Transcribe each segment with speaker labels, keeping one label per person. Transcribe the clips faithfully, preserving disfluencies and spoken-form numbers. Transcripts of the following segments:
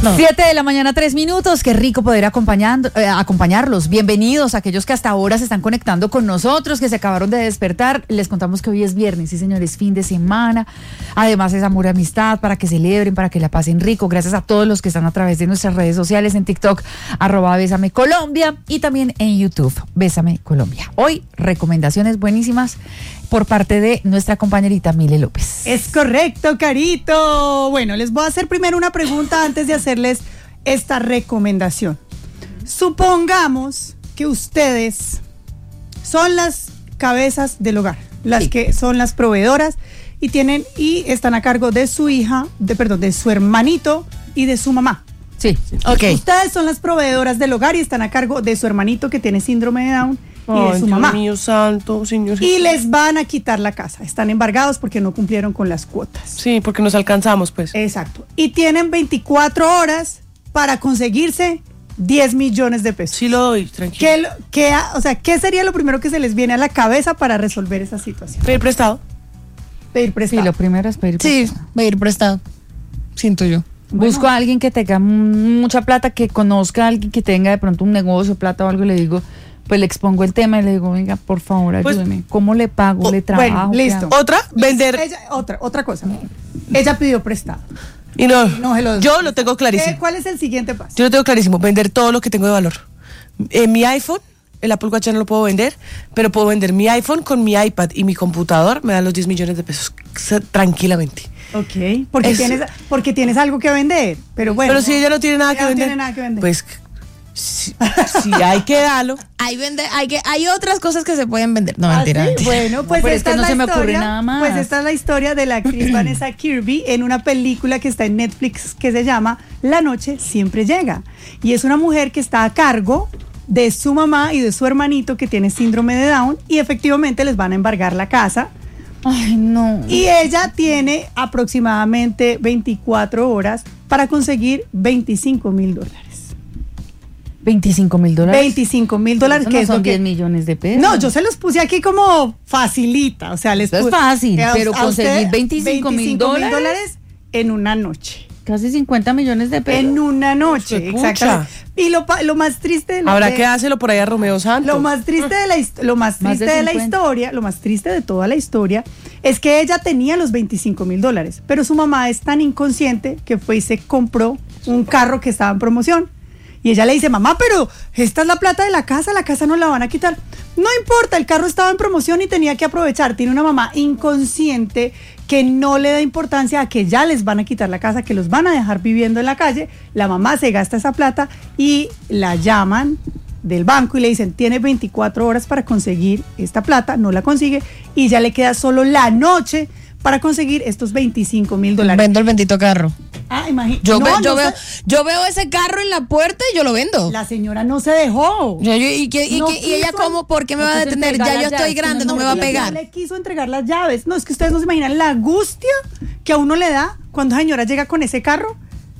Speaker 1: No.
Speaker 2: Siete de la mañana, tres minutos. Qué rico poder acompañando, eh, acompañarlos. Bienvenidos a aquellos que hasta ahora se están conectando con nosotros, que se acabaron de despertar. Les contamos que hoy es viernes, sí señores, fin de semana. Además es amor y amistad, para que celebren, para que la pasen rico. Gracias a todos los que están a través de nuestras redes sociales, en TikTok, arroba Bésame Colombia, y también en YouTube, Bésame Colombia. Hoy, recomendaciones buenísimas por parte de nuestra compañerita Mile López.
Speaker 3: Es correcto, Carito. Bueno, les voy a hacer primero una pregunta antes de hacerles esta recomendación. Supongamos que ustedes son las cabezas del hogar, las
Speaker 2: sí.
Speaker 3: que son las proveedoras y tienen y están a cargo de su hija, de perdón, de su hermanito y de su mamá.
Speaker 2: Sí,
Speaker 1: Ok.
Speaker 3: Ustedes son las proveedoras del hogar y están a cargo de su hermanito que tiene síndrome de Down y
Speaker 1: Ay,
Speaker 3: de su
Speaker 1: Dios
Speaker 3: mamá.
Speaker 1: mío santo, señor.
Speaker 3: Y les van a quitar la casa. Están embargados porque no cumplieron con las cuotas.
Speaker 1: Sí, porque nos alcanzamos, pues.
Speaker 3: Exacto. Y tienen veinticuatro horas para conseguirse diez millones de pesos.
Speaker 1: Sí lo doy, tranquilo.
Speaker 3: ¿Qué, lo- qué ha- o sea, ¿qué sería lo primero que se les viene a la cabeza para resolver esa situación?
Speaker 1: Pedir prestado.
Speaker 3: Pedir
Speaker 2: sí,
Speaker 3: prestado.
Speaker 2: lo primero es pedir
Speaker 4: Sí,
Speaker 2: prestado.
Speaker 4: voy a ir prestado. Siento yo.
Speaker 2: Busco a alguien que tenga mm, mucha plata, que conozca a alguien que tenga de pronto un negocio, plata o algo, y le digo, pues le expongo el tema y le digo, venga, por favor,
Speaker 1: Pues,
Speaker 2: ayúdeme. ¿Cómo le pago?
Speaker 3: oh,
Speaker 2: ¿Le trabajo?
Speaker 3: bueno,
Speaker 2: ¿Qué
Speaker 3: listo.
Speaker 2: hago?
Speaker 1: Otra, vender.
Speaker 3: Ella- otra, otra cosa. Ella pidió prestado.
Speaker 1: Y no,
Speaker 3: No se lo-
Speaker 1: yo lo tengo
Speaker 3: ¿Qué-
Speaker 1: clarísimo.
Speaker 3: ¿Cuál es el siguiente paso?
Speaker 1: Yo lo tengo clarísimo, vender todo lo que tengo de valor. En mi iPhone, el Apple Watch ya no lo puedo vender, pero puedo vender mi iPhone con mi iPad y mi computador, me dan los diez millones de pesos s- tranquilamente.
Speaker 3: Ok. Porque
Speaker 1: Eso.
Speaker 3: tienes, porque tienes algo que vender. Pero bueno.
Speaker 1: pero si ella no tiene nada
Speaker 3: ella
Speaker 1: que
Speaker 3: no
Speaker 1: vender,
Speaker 3: tiene nada que vender.
Speaker 1: pues si, si hay que darlo.
Speaker 4: Hay, vende, hay, que, hay otras cosas que se pueden vender. No,
Speaker 3: ¿Ah,
Speaker 4: mentira,
Speaker 3: sí?
Speaker 4: mentira.
Speaker 3: Bueno, pues
Speaker 2: pero es
Speaker 3: esta
Speaker 2: que
Speaker 3: es
Speaker 2: no
Speaker 3: la
Speaker 2: se me ocurre
Speaker 3: historia,
Speaker 2: nada más.
Speaker 3: Pues esta es la historia de la actriz Vanessa Kirby en una película que está en Netflix que se llama La noche siempre llega. Y es una mujer que está a cargo de su mamá y de su hermanito que tiene síndrome de Down y efectivamente les van a embargar la casa.
Speaker 2: Ay, no.
Speaker 3: Y ella tiene aproximadamente veinticuatro horas para conseguir veinticinco mil dólares.
Speaker 2: veinticinco mil dólares.
Speaker 3: veinticinco mil dólares,
Speaker 2: Eso
Speaker 3: que
Speaker 2: no
Speaker 3: es
Speaker 2: son
Speaker 3: lo que...
Speaker 2: diez millones de pesos.
Speaker 3: No, yo se los puse aquí como facilita, o sea, les
Speaker 2: Eso es
Speaker 3: pu-
Speaker 2: fácil,
Speaker 3: a-
Speaker 2: pero
Speaker 3: a usted
Speaker 2: conseguir veinticinco mil dólares
Speaker 3: dólares en una noche.
Speaker 2: Casi cincuenta millones de pesos.
Speaker 3: En una noche,
Speaker 1: Hijuepucha.
Speaker 3: exactamente. Y lo, pa- lo más triste de la,
Speaker 1: Habrá
Speaker 3: de-
Speaker 1: que dárselo por ahí a Romeo Santos.
Speaker 3: lo más triste de la his- lo más
Speaker 2: Más de
Speaker 3: triste de la
Speaker 2: cincuenta.
Speaker 3: historia, lo más triste de toda la historia es que ella tenía los veinticinco mil dólares, pero su mamá es tan inconsciente que fue y se compró un carro que estaba en promoción. Y ella le dice, mamá, pero esta es la plata de la casa, la casa no la van a quitar. No importa, el carro estaba en promoción y tenía que aprovechar. Tiene una mamá inconsciente que no le da importancia a que ya les van a quitar la casa, que los van a dejar viviendo en la calle. La mamá se gasta esa plata y la llaman del banco y le dicen, tiene veinticuatro horas para conseguir esta plata, no la consigue y ya le queda solo la noche para conseguir estos veinticinco mil dólares.
Speaker 4: Vendo el bendito carro.
Speaker 3: Ah, imagínate.
Speaker 4: Yo, ve- yo, veo, yo veo ese carro en la puerta y yo lo vendo.
Speaker 3: La señora no se dejó.
Speaker 4: Yo- yo- y, que- y
Speaker 3: No
Speaker 4: que- y ella
Speaker 3: quiso-
Speaker 4: como, ¿por qué me
Speaker 2: no
Speaker 4: va a
Speaker 2: quiso
Speaker 4: detener?
Speaker 2: entregar
Speaker 4: Ya yo
Speaker 2: las
Speaker 4: estoy
Speaker 2: llaves,
Speaker 4: grande,
Speaker 2: que
Speaker 4: no
Speaker 2: no
Speaker 4: me va a
Speaker 2: podía.
Speaker 4: pegar.
Speaker 3: Le quiso entregar las llaves. No, es que ustedes no se imaginan la angustia que a uno le da cuando la señora llega con ese carro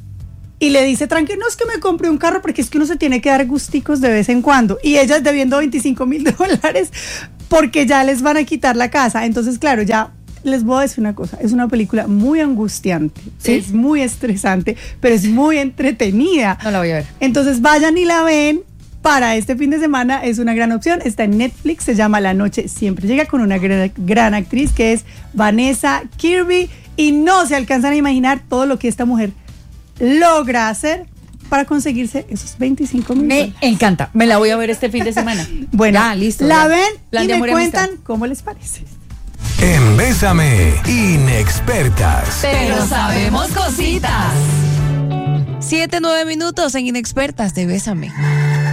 Speaker 3: y le dice, tranquilo, no es que me compré un carro porque es que uno se tiene que dar gusticos de vez en cuando. Y ella es debiendo veinticinco mil dólares porque ya les van a quitar la casa. Entonces, claro, ya les voy a decir una cosa. Es una película muy angustiante.
Speaker 2: ¿Sí?
Speaker 3: Es muy estresante, pero es muy entretenida.
Speaker 2: No la voy a ver.
Speaker 3: Entonces vayan y la ven para este fin de semana, es una gran opción, está en Netflix, se llama La noche siempre llega, con una gran, gran actriz que es Vanessa Kirby y no se alcanzan a imaginar todo lo que esta mujer logra hacer para conseguirse esos veinticinco mil
Speaker 2: Me
Speaker 3: dólares.
Speaker 2: encanta. Me la voy a ver este fin de semana.
Speaker 3: Bueno,
Speaker 2: Ya, listo.
Speaker 3: la
Speaker 2: ya.
Speaker 3: ven
Speaker 2: Plan
Speaker 3: y
Speaker 2: de
Speaker 3: me
Speaker 2: amor y amistad.
Speaker 3: cuentan cómo les parece.
Speaker 5: En Bésame, inexpertas.
Speaker 2: Pero sabemos cositas.
Speaker 4: Siete, nueve minutos en Inexpertas de Bésame.